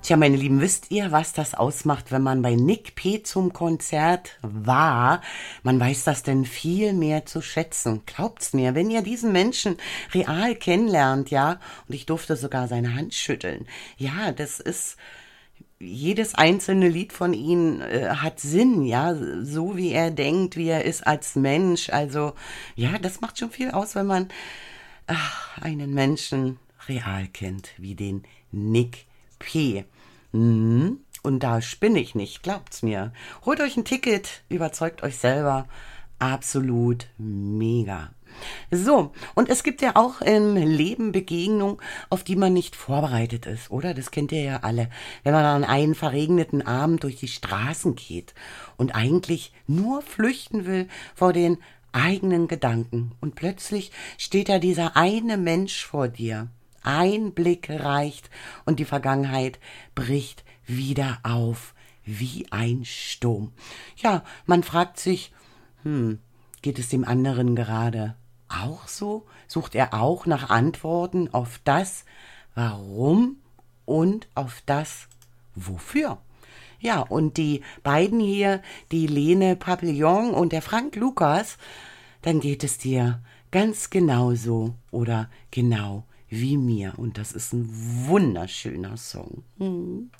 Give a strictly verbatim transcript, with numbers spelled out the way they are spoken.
Tja, meine Lieben, wisst ihr, was das ausmacht, wenn man bei Nick P. zum Konzert war? Man weiß das denn viel mehr zu schätzen. Glaubt's mir, wenn ihr diesen Menschen real kennenlernt, ja, und ich durfte sogar seine Hand schütteln. Ja, das ist, jedes einzelne Lied von ihm äh, hat Sinn, ja, so wie er denkt, wie er ist als Mensch. Also, ja, das macht schon viel aus, wenn man ach, einen Menschen real kennt, wie den Nick P. Mhm. Und da spinne ich nicht, glaubt's mir. Holt euch ein Ticket, überzeugt euch selber. Absolut mega. So, und es gibt ja auch im Leben Begegnungen, auf die man nicht vorbereitet ist, oder? Das kennt ihr ja alle. Wenn man an einen verregneten Abend durch die Straßen geht und eigentlich nur flüchten will vor den eigenen Gedanken. Und plötzlich steht da dieser eine Mensch vor dir. Ein Blick reicht und die Vergangenheit bricht wieder auf wie ein Sturm. Ja, man fragt sich, hm, geht es dem anderen gerade auch so? Sucht er auch nach Antworten auf das, warum und auf das, wofür? Ja, und die beiden hier, die Lene Papillon und der Frank Lukas, dann geht es dir ganz genauso oder genau wie mir. Und das ist ein wunderschöner Song. Hm.